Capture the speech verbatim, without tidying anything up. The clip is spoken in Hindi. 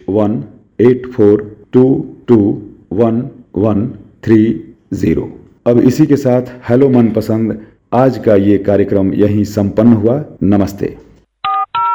One eight four to to one one three zero. अब इसी के साथ हेलो मनपसंद आज का ये कार्यक्रम यहीं संपन्न हुआ। नमस्ते।